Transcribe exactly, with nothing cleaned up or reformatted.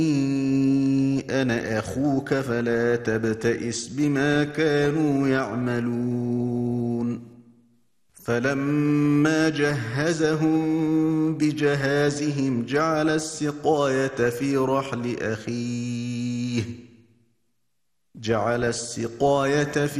أنا أخوك فلا تبتئس بما كانوا يعملون فلما جهزهم بجهازهم جعل السقاية في رحل أخيه جعل السقاية في